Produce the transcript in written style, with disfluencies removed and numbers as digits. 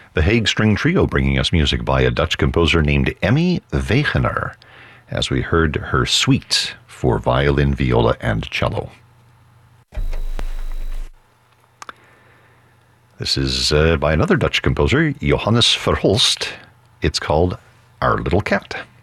The Hague String Trio bringing us music by a Dutch composer named Emmy Wegener, as we heard her suite for violin, viola, and cello. This is by another Dutch composer, Johannes Verhulst. It's called Our Little Cat.